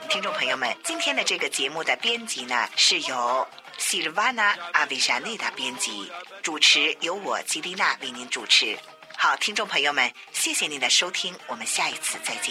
听众朋友们，今天的这个节目的编辑呢是由Silvana Avellaneda 编辑，主持由我吉丽娜为您主持。好，听众朋友们，谢谢您的收听，我们下一次再见。